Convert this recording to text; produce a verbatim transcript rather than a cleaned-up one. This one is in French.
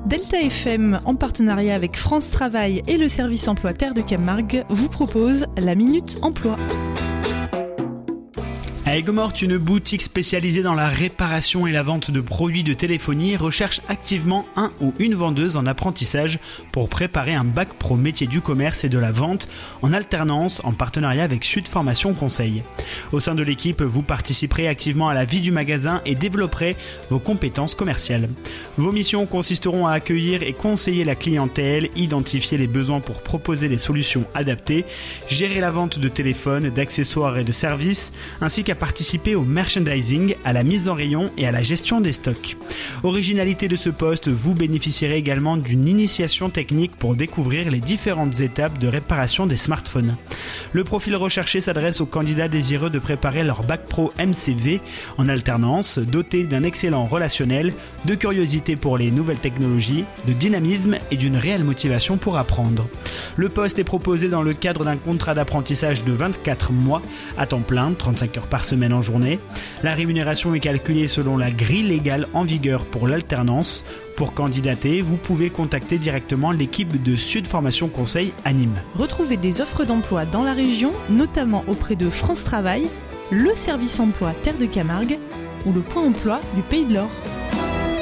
Delta F M, en partenariat avec France Travail et le service emploi Terre de Camargue, vous propose la Minute Emploi. À Aigues-Mortes, une boutique spécialisée dans la réparation et la vente de produits de téléphonie recherche activement un ou une vendeuse en apprentissage pour préparer un bac pro métier du commerce et de la vente en alternance en partenariat avec Sud Formation Conseil. Au sein de l'équipe, vous participerez activement à la vie du magasin et développerez vos compétences commerciales. Vos missions consisteront à accueillir et conseiller la clientèle, identifier les besoins pour proposer des solutions adaptées, gérer la vente de téléphones, d'accessoires et de services, ainsi qu'à participer au merchandising, à la mise en rayon et à la gestion des stocks. Originalité de ce poste, vous bénéficierez également d'une initiation technique pour découvrir les différentes étapes de réparation des smartphones. Le profil recherché s'adresse aux candidats désireux de préparer leur bac pro M C V en alternance, dotés d'un excellent relationnel, de curiosité pour les nouvelles technologies, de dynamisme et d'une réelle motivation pour apprendre. Le poste est proposé dans le cadre d'un contrat d'apprentissage de vingt-quatre mois à temps plein, trente-cinq heures par semaine en journée. La rémunération est calculée selon la grille légale en vigueur pour l'alternance. Pour candidater, vous pouvez contacter directement l'équipe de Sud Formation Conseil à Nîmes. Retrouvez des offres d'emploi dans la région, notamment auprès de France Travail, le service emploi Terre de Camargue ou le point emploi du Pays de l'Or.